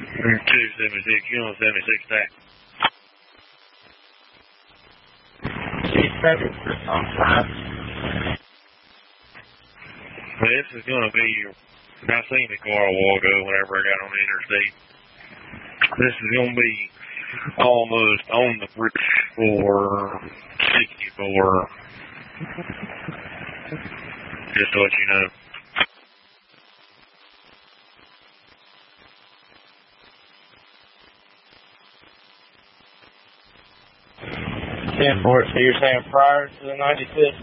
276, you on 76 stack. This is going to be, I seen the car a while ago whenever I got on the interstate. This is going to be almost on the bridge for 64. Just to let you know. 10-4, so you're saying prior to the 96?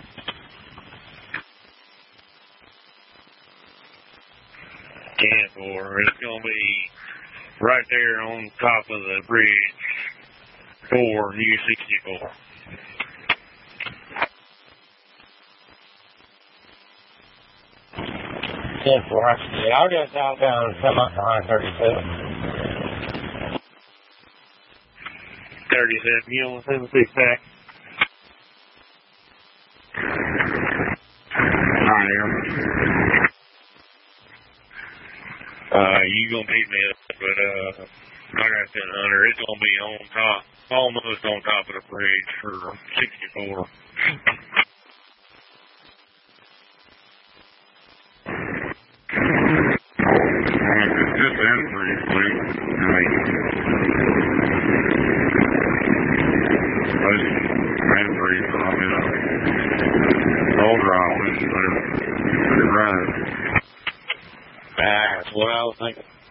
It's going to be right there on top of the bridge for U64. Yeah, I'll go downtown and come up behind 37. 37, you on 76 stack? I am. You gonna beat me up, but I got that Hunter. It's gonna be on top, almost on top of the bridge for 64. Just that pretty quick. That's what I was thinking.